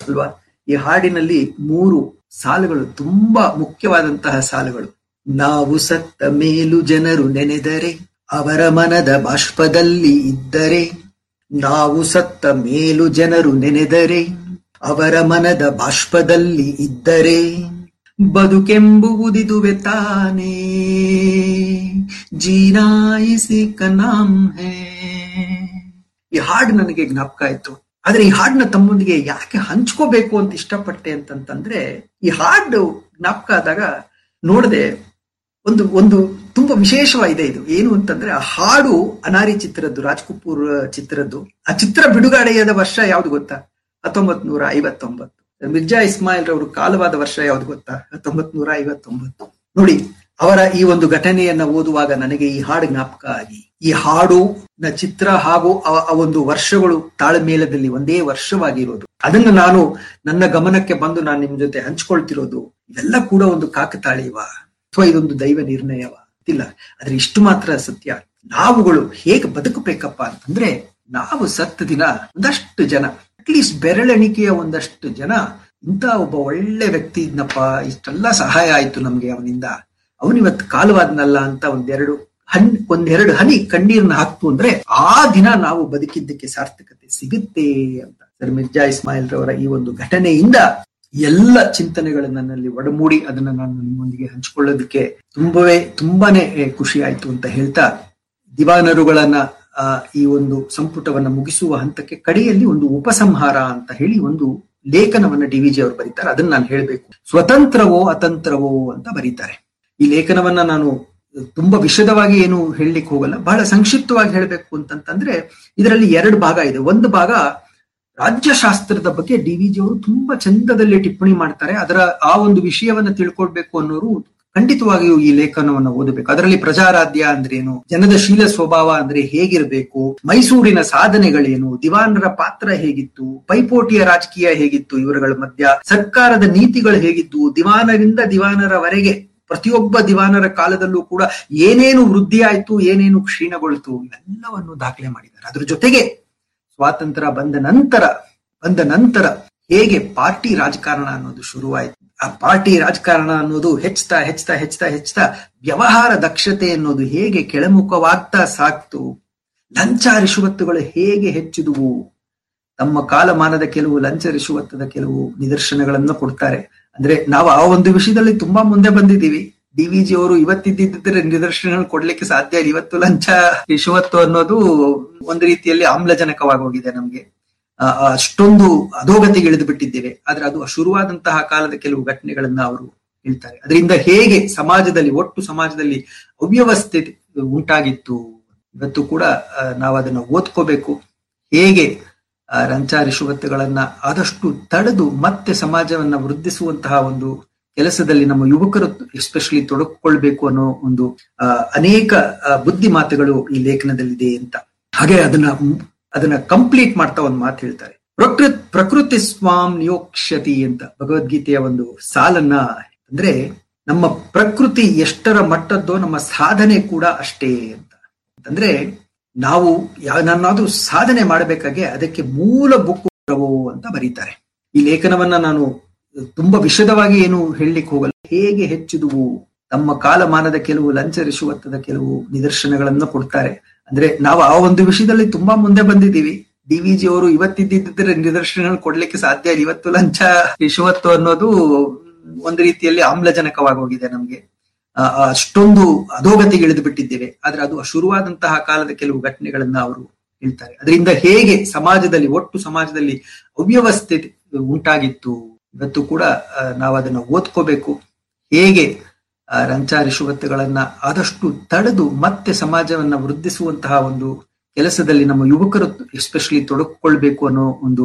ಅಲ್ವಾ? ಈ ಹಾಡಿನಲ್ಲಿ 3 ಸಾಲುಗಳು ತುಂಬಾ ಮುಖ್ಯವಾದಂತಹ ಸಾಲುಗಳು. ನಾವು ಸತ್ತ ಮೇಲೂ ಜನರು ನೆನೆದರೆ ಅವರ ಮನದ ಬಾಷ್ಪದಲ್ಲಿ ಇದ್ದರೆ, ನಾವು ಸತ್ತ ಮೇಲೂ ಜನರು ನೆನೆದರೆ ಅವರ ಮನದ ಬಾಷ್ಪದಲ್ಲಿ ಇದ್ದರೆ, ಬದುಕೆಂಬುವುದಿದುವೆ ತಾನೇ ಜೀನಾ ಇಸಿ ಕಾ ನಾಮ್ ಹೈ. ಈ ಹಾಡು ನನಗೆ ಜ್ಞಾಪಕ ಆಯ್ತು. ಆದ್ರೆ ಈ ಹಾಡನ್ನ ತಮ್ಮೊಂದಿಗೆ ಯಾಕೆ ಹಂಚ್ಕೋಬೇಕು ಅಂತ ಇಷ್ಟಪಟ್ಟೆ ಅಂತಂದ್ರೆ, ಈ ಹಾಡು ಜ್ಞಾಪಕ ಆದಾಗ ನೋಡದೆ ಒಂದು ತುಂಬಾ ವಿಶೇಷವಾಗಿದೆ. ಇದು ಏನು ಅಂತಂದ್ರೆ, ಆ ಹಾಡು ಅನಾರಿ ಚಿತ್ರದ್ದು, ರಾಜ್ ಕಪೂರ್ ಚಿತ್ರದ್ದು. ಆ ಚಿತ್ರ ಬಿಡುಗಡೆಯಾದ ವರ್ಷ ಯಾವ್ದು ಗೊತ್ತಾ? 1959. ಮಿರ್ಜಾ ಇಸ್ಮಾಯಿಲ್ ರವರು ಕಾಲವಾದ ವರ್ಷ ಯಾವ್ದು ಗೊತ್ತಾ? 1959. ನೋಡಿ, ಅವರ ಈ ಒಂದು ಘಟನೆಯನ್ನ ಓದುವಾಗ ನನಗೆ ಈ ಹಾಡು ಜ್ಞಾಪಕ ಆಗಿ, ಈ ಹಾಡು ನ ಚಿತ್ರ ಹಾಗೂ ಆ ಒಂದು ವರ್ಷಗಳು ತಾಳ್ಮೇಲದಲ್ಲಿ ಒಂದೇ ವರ್ಷವಾಗಿರೋದು, ಅದನ್ನ ನಾನು ನನ್ನ ಗಮನಕ್ಕೆ ಬಂದು ನಾನು ನಿಮ್ ಜೊತೆ ಹಂಚ್ಕೊಳ್ತಿರೋದು, ಇವೆಲ್ಲ ಕೂಡ ಒಂದು ಕಾಕತಾಳೀವ ಅಥವಾ ಇದೊಂದು ದೈವ ನಿರ್ಣಯವ ಇಲ್ಲ. ಆದ್ರೆ ಇಷ್ಟು ಮಾತ್ರ ಸತ್ಯ, ನಾವುಗಳು ಹೇಗೆ ಬದುಕಬೇಕಪ್ಪ ಅಂತಂದ್ರೆ, ನಾವು ಸತ್ತ ದಿನ ಒಂದಷ್ಟು ಜನ, ಅಟ್ಲೀಸ್ಟ್ ಬೆರಳೆಣಿಕೆಯ ಒಂದಷ್ಟು ಜನ, ಇಂಥ ಒಬ್ಬ ಒಳ್ಳೆ ವ್ಯಕ್ತಿ ಇದ್ನಪ್ಪ, ಇಷ್ಟೆಲ್ಲ ಸಹಾಯ ಆಯ್ತು ನಮ್ಗೆ ಅವನಿಂದ, ಅವನಿವತ್ತು ಕಾಲವಾದ್ನಲ್ಲ ಅಂತ ಒಂದೆರಡು ಹನಿ ಕಣ್ಣೀರ್ನ ಹಾಕ್ತು ಅಂದ್ರೆ ಆ ದಿನ ನಾವು ಬದುಕಿದ್ದಕ್ಕೆ ಸಾರ್ಥಕತೆ ಸಿಗುತ್ತೆ ಅಂತ. ಸರ್ ಮಿರ್ಜಾ ಇಸ್ಮಾಯಿಲ್ ರವರ ಈ ಒಂದು ಘಟನೆಯಿಂದ ಎಲ್ಲ ಚಿಂತನೆಗಳು ನನ್ನಲ್ಲಿ ಒಡಮೂಡಿ ಅದನ್ನ ನಾನು ನಿಮ್ಮೊಂದಿಗೆ ಹಂಚಿಕೊಳ್ಳೋದಕ್ಕೆ ತುಂಬಾನೇ ಖುಷಿ ಆಯ್ತು ಅಂತ ಹೇಳ್ತಾ, ದಿವಾನರುಗಳನ್ನ ಈ ಒಂದು ಸಂಪುಟವನ್ನ ಮುಗಿಸುವ ಹಂತಕ್ಕೆ ಕಡೆಯಲ್ಲಿ ಒಂದು ಉಪಸಂಹಾರ ಅಂತ ಹೇಳಿ ಒಂದು ಲೇಖನವನ್ನ ಡಿ.ವಿ.ಜಿ. ಅವರು ಬರೀತಾರೆ. ಅದನ್ನ ನಾನು ಹೇಳ್ಬೇಕು. ಸ್ವತಂತ್ರವೋ ಅತಂತ್ರವೋ ಅಂತ ಬರೀತಾರೆ. ಈ ಲೇಖನವನ್ನ ನಾನು ತುಂಬಾ ವಿಶದವಾಗಿ ಏನು ಹೇಳಲಿಕ್ಕೆ ಹೋಗಲ್ಲ, ಬಹಳ ಸಂಕ್ಷಿಪ್ತವಾಗಿ ಹೇಳ್ಬೇಕು ಅಂತಂತಂದ್ರೆ, ಇದರಲ್ಲಿ 2 ಭಾಗ ಇದೆ. ಒಂದು ಭಾಗ ರಾಜ್ಯಶಾಸ್ತ್ರದ ಬಗ್ಗೆ ಡಿ.ವಿ.ಜಿ. ಅವರು ತುಂಬಾ ಚಂದದಲ್ಲಿ ಟಿಪ್ಪಣಿ ಮಾಡ್ತಾರೆ. ಅದರ ಆ ಒಂದು ವಿಷಯವನ್ನ ತಿಳ್ಕೊಳ್ಬೇಕು ಅನ್ನೋರು ಖಂಡಿತವಾಗಿಯೂ ಈ ಲೇಖನವನ್ನು ಓದಬೇಕು. ಅದರಲ್ಲಿ ಪ್ರಜಾರಾಧ್ಯ ಅಂದ್ರೇನು, ಜನದ ಶೀಲ ಸ್ವಭಾವ ಅಂದ್ರೆ ಹೇಗಿರಬೇಕು, ಮೈಸೂರಿನ ಸಾಧನೆಗಳೇನು, ದಿವಾನರ ಪಾತ್ರ ಹೇಗಿತ್ತು, ಪೈಪೋಟಿಯ ರಾಜಕೀಯ ಹೇಗಿತ್ತು ಇವರುಗಳ ಮಧ್ಯ, ಸರ್ಕಾರದ ನೀತಿಗಳು ಹೇಗಿತ್ತು, ದಿವಾನರಿಂದ ದಿವಾನರವರೆಗೆ ಪ್ರತಿಯೊಬ್ಬ ದಿವಾನರ ಕಾಲದಲ್ಲೂ ಕೂಡ ಏನೇನು ವೃದ್ಧಿ ಆಯ್ತು, ಏನೇನು ಕ್ಷೀಣಗೊಳ್ತು, ಇವೆಲ್ಲವನ್ನು ದಾಖಲೆ ಮಾಡಿದ್ದಾರೆ. ಅದ್ರ ಜೊತೆಗೆ ಸ್ವಾತಂತ್ರ್ಯ ಬಂದ ನಂತರ ಹೇಗೆ ಪಾರ್ಟಿ ರಾಜಕಾರಣ ಅನ್ನೋದು ಶುರುವಾಯಿತು, ಆ ಪಾರ್ಟಿ ರಾಜಕಾರಣ ಅನ್ನೋದು ಹೆಚ್ಚುತ್ತಾ ವ್ಯವಹಾರ ದಕ್ಷತೆ ಅನ್ನೋದು ಹೇಗೆ ಕೆಳಮುಖವಾಗ್ತಾ ಸಾಕ್ತು, ಲಂಚ ರಿಷವತ್ತುಗಳು ಹೇಗೆ ಹೆಚ್ಚಿದುವು. ತಮ್ಮ ಕಾಲಮಾನದ ಕೆಲವು ಲಂಚ ರಿಷವತ್ತದ ಕೆಲವು ನಿದರ್ಶನಗಳನ್ನು ಕೊಡ್ತಾರೆ. ಅಂದ್ರೆ ನಾವು ಆ ಒಂದು ವಿಷಯದಲ್ಲಿ ತುಂಬಾ ಮುಂದೆ ಬಂದಿದ್ದೀವಿ. ಡಿ.ವಿ.ಜಿ. ಅವರು ಇವತ್ತಿದ್ದಿದ್ರೆ ನಿದರ್ಶನ ಕೊಡ್ಲಿಕ್ಕೆ ಸಾಧ್ಯ ಇಲ್ಲ. ಇವತ್ತು ಲಂಚ ರಿಷವತ್ತು ಅನ್ನೋದು ಒಂದು ರೀತಿಯಲ್ಲಿ ಆಮ್ಲಜನಕವಾಗಿ ಹೋಗಿದೆ ನಮ್ಗೆ. ಅಷ್ಟೊಂದು ಅಧೋಗತಿಗೆ ಇಳಿದು ಬಿಟ್ಟಿದ್ದೇವೆ. ಆದ್ರೆ ಅದು ಶುರುವಾದಂತಹ ಕಾಲದ ಕೆಲವು ಘಟನೆಗಳನ್ನ ಅವರು ಹೇಳ್ತಾರೆ. ಅದರಿಂದ ಹೇಗೆ ಒಟ್ಟು ಸಮಾಜದಲ್ಲಿ ಅವ್ಯವಸ್ಥೆ ಉಂಟಾಗಿತ್ತು, ಇವತ್ತು ಕೂಡ ನಾವು ಅದನ್ನ ಓದ್ಕೋಬೇಕು. ಹೇಗೆ ಲಂಚ ರಿಷವತ್ತುಗಳನ್ನ ಆದಷ್ಟು ತಡೆದು ಮತ್ತೆ ಸಮಾಜವನ್ನ ವೃದ್ಧಿಸುವಂತಹ ಒಂದು ಕೆಲಸದಲ್ಲಿ ನಮ್ಮ ಯುವಕರು ಎಸ್ಪೆಷಲಿ ತೊಡಗಿಕೊಳ್ಬೇಕು ಅನ್ನೋ ಒಂದು ಅನೇಕ ಬುದ್ಧಿ ಮಾತುಗಳು ಈ ಲೇಖನದಲ್ಲಿದೆ ಅಂತ. ಹಾಗೆ ಅದನ್ನ ಕಂಪ್ಲೀಟ್ ಮಾಡ್ತಾ ಒಂದು ಮಾತು ಹೇಳ್ತಾರೆ. ಪ್ರಕೃತಿ ಸ್ವಾಂ ನಿಯೋಕ್ಷ್ಯತಿ ಅಂತ ಭಗವದ್ಗೀತೆಯ ಒಂದು ಸಾಲನ್ನ, ಅಂದ್ರೆ ನಮ್ಮ ಪ್ರಕೃತಿ ಎಷ್ಟರ ಮಟ್ಟದ್ದೋ ನಮ್ಮ ಸಾಧನೆ ಕೂಡ ಅಷ್ಟೇ ಅಂತ. ಅಂತಂದ್ರೆ ನಾವು ನಾನಾದ್ರೂ ಸಾಧನೆ ಮಾಡಬೇಕಾಗೆ ಅದಕ್ಕೆ ಮೂಲ ಬುಕ್ಕು ಅಂತ ಬರೀತಾರೆ. ಈ ಲೇಖನವನ್ನ ನಾನು ತುಂಬಾ ವಿಶದವಾಗಿ ಏನು ಹೇಳಲಿಕ್ಕೆ ಹೋಗಲ್ಲ. ಹೇಗೆ ಹೆಚ್ಚಿದುವು, ತಮ್ಮ ಕಾಲಮಾನದ ಕೆಲವು ಲಂಚ ರಿಷವತ್ತದ ಕೆಲವು ನಿದರ್ಶನಗಳನ್ನು ಕೊಡ್ತಾರೆ. ಅಂದ್ರೆ ನಾವು ಆ ಒಂದು ವಿಷಯದಲ್ಲಿ ತುಂಬಾ ಮುಂದೆ ಬಂದಿದ್ದೀವಿ. ಡಿ.ವಿ.ಜಿ. ಅವರು ಇವತ್ತಿದ್ದಿದ್ರೆ ನಿದರ್ಶನ ಕೊಡ್ಲಿಕ್ಕೆ ಸಾಧ್ಯ ಇಲ್ಲ. ಇವತ್ತು ಲಂಚ ರಿಷವತ್ತು ಅನ್ನೋದು ಒಂದು ರೀತಿಯಲ್ಲಿ ಆಮ್ಲಜನಕವಾಗಿ ಹೋಗಿದೆ ನಮ್ಗೆ. ಅಷ್ಟೊಂದು ಅಧೋಗತಿಗೆ ಇಳಿದು ಬಿಟ್ಟಿದ್ದೇವೆ. ಆದ್ರೆ ಅದು ಶುರುವಾದಂತಹ ಕಾಲದ ಕೆಲವು ಘಟನೆಗಳನ್ನ ಅವರು ಹೇಳ್ತಾರೆ. ಅದರಿಂದ ಹೇಗೆ ಒಟ್ಟು ಸಮಾಜದಲ್ಲಿ ಅವ್ಯವಸ್ಥೆ ಉಂಟಾಗಿತ್ತು, ಇವತ್ತು ಕೂಡ ನಾವು ಅದನ್ನ ಓದ್ಕೋಬೇಕು. ಹೇಗೆ ಲಂಚ ರಿಷವತ್ತುಗಳನ್ನ ಆದಷ್ಟು ತಡೆದು ಮತ್ತೆ ಸಮಾಜವನ್ನ ವೃದ್ಧಿಸುವಂತಹ ಒಂದು ಕೆಲಸದಲ್ಲಿ ನಮ್ಮ ಯುವಕರು ಎಸ್ಪೆಷಲಿ ತೊಡಗಿಕೊಳ್ಬೇಕು ಅನ್ನೋ ಒಂದು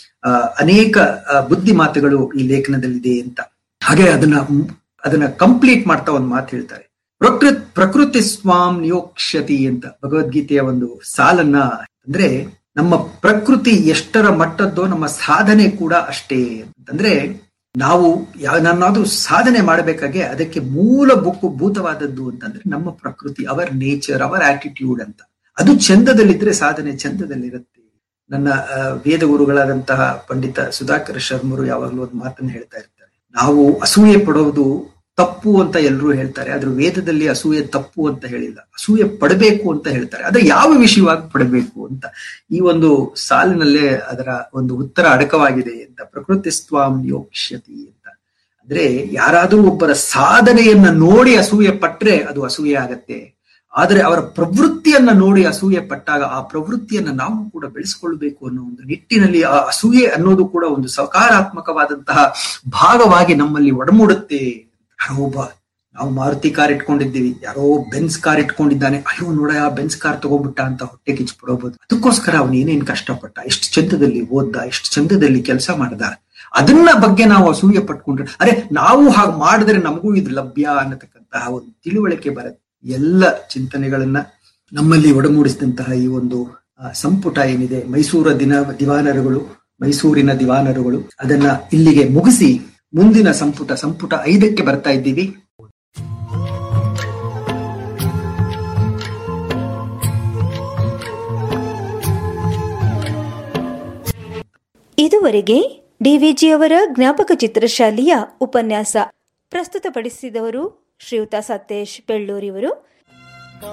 ಅನೇಕ ಬುದ್ಧಿ ಮಾತುಗಳು ಈ ಲೇಖನದಲ್ಲಿದೆ ಅಂತ. ಹಾಗೆ ಅದನ್ನ ಕಂಪ್ಲೀಟ್ ಮಾಡ್ತಾ ಒಂದು ಮಾತು ಹೇಳ್ತಾರೆ. ಪ್ರಕೃತಿ ಸ್ವಾಂ ನಿಯೋಕ್ಷ್ಯತಿ ಅಂತ ಭಗವದ್ಗೀತೆಯ ಒಂದು ಸಾಲನ್ನ, ಅಂದ್ರೆ ನಮ್ಮ ಪ್ರಕೃತಿ ಎಷ್ಟರ ಮಟ್ಟದ್ದೋ ನಮ್ಮ ಸಾಧನೆ ಕೂಡ ಅಷ್ಟೇ ಅಂತಂದ್ರೆ ನಾವು ನಾನಾದ್ರೂ ಸಾಧನೆ ಮಾಡಬೇಕಾಗೆ ಅದಕ್ಕೆ ಮೂಲಭೂತವಾದದ್ದು ಅಂತಂದ್ರೆ ನಮ್ಮ ಪ್ರಕೃತಿ, ಅವರ್ ನೇಚರ್, ಅವರ್ ಆಟಿಟ್ಯೂಡ್ ಅಂತ. ಅದು ಚಂದದಲ್ಲಿದ್ರೆ ಸಾಧನೆ ಚಂದದಲ್ಲಿರುತ್ತೆ. ನನ್ನ ವೇದ ಗುರುಗಳಾದಂತಹ ಪಂಡಿತ ಸುಧಾಕರ್ ಶರ್ಮರು ಯಾವಾಗಲೂ ಒಂದು ಮಾತನ್ನು ಹೇಳ್ತಾ ಇರ್ತಾರೆ. ನಾವು ಅಸೂಯೆ ಪಡೋದು ತಪ್ಪು ಅಂತ ಎಲ್ಲರೂ ಹೇಳ್ತಾರೆ, ಆದ್ರೆ ವೇದದಲ್ಲಿ ಅಸೂಯೆ ತಪ್ಪು ಅಂತ ಹೇಳಿಲ್ಲ, ಅಸೂಯೆ ಪಡಬೇಕು ಅಂತ ಹೇಳ್ತಾರೆ. ಆದ್ರೆ ಯಾವ ವಿಷಯವಾಗಿ ಪಡಬೇಕು ಅಂತ ಈ ಒಂದು ಸಾಲಿನಲ್ಲೇ ಅದರ ಒಂದು ಉತ್ತರ ಅಡಕವಾಗಿದೆ ಅಂತ. ಪ್ರಕೃತಿ ಸ್ವಾಮ್ ಯೋಕ್ಷ್ಯತಿ ಅಂತ ಅಂದ್ರೆ ಯಾರಾದರೂ ಒಬ್ಬರ ಸಾಧನೆಯನ್ನ ನೋಡಿ ಅಸೂಯೆ ಪಟ್ರೆ ಅದು ಅಸೂಯೆ ಆಗತ್ತೆ. ಆದರೆ ಅವರ ಪ್ರವೃತ್ತಿಯನ್ನ ನೋಡಿ ಅಸೂಯೆ ಪಟ್ಟಾಗ ಆ ಪ್ರವೃತ್ತಿಯನ್ನ ನಾವು ಕೂಡ ಬೆಳೆಸ್ಕೊಳ್ಬೇಕು ಅನ್ನೋ ಒಂದು ನಿಟ್ಟಿನಲ್ಲಿ ಆ ಅಸೂಯೆ ಅನ್ನೋದು ಕೂಡ ಒಂದು ಸಕಾರಾತ್ಮಕವಾದಂತಹ ಭಾಗವಾಗಿ ನಮ್ಮಲ್ಲಿ ಒಡಮೂಡುತ್ತೆ. ಯಾರೋ ಒಬ್ಬ, ನಾವು ಮಾರುತಿ ಕಾರ್ ಇಟ್ಕೊಂಡಿದ್ದೀವಿ, ಯಾರೋ ಬೆನ್ಸ್ ಕಾರ್ ಇಟ್ಕೊಂಡಿದ್ದಾನೆ, ಅಯ್ಯೋ ನೋಡ ಆ ಬೆನ್ಸ್ ಕಾರ್ ತಗೊಂಡ್ಬಿಟ್ಟ ಅಂತ ಹೊಟ್ಟೆ ಕಿಚ್ಚು ಪಡೋಬಹುದು. ಅದಕ್ಕೋಸ್ಕರ ಅವನು ಏನೇನ್ ಕಷ್ಟಪಟ್ಟ, ಎಷ್ಟು ಚಂದದಲ್ಲಿ ಓದ್ದ, ಎಷ್ಟು ಚಂದದಲ್ಲಿ ಕೆಲಸ ಮಾಡ್ದ, ಅದನ್ನ ಬಗ್ಗೆ ನಾವು ಅಸೂಯೆ ಪಟ್ಕೊಂಡ್ರೆ ಅರೆ ನಾವು ಹಾಗೆ ಮಾಡಿದ್ರೆ ನಮಗೂ ಇದು ಲಭ್ಯ ಅನ್ನತಕ್ಕಂತಹ ಒಂದು ತಿಳುವಳಿಕೆ ಬರುತ್ತೆ. ಎಲ್ಲ ಚಿಂತನೆಗಳನ್ನ ನಮ್ಮಲ್ಲಿ ಒಡಮೂಡಿಸಿದಂತಹ ಈ ಒಂದು ಸಂಪುಟ ಏನಿದೆ ಮೈಸೂರಿನ ದಿವಾನರುಗಳು ಅದನ್ನ ಇಲ್ಲಿಗೆ ಮುಗಿಸಿ ಮುಂದಿನ ಸಂಪುಟ 5ಕ್ಕೆ ಬರ್ತಾ ಇದ್ದೀವಿ. ಇದುವರೆಗೆ ಡಿವಿಜಿ ಅವರ ಜ್ಞಾಪಕ ಚಿತ್ರಶಾಲೆಯ ಉಪನ್ಯಾಸ ಪ್ರಸ್ತುತಪಡಿಸಿದವರು ಶ್ರೀಯುತ ಸತೇಶ್ ಬೆಳ್ಳೂರಿವರು.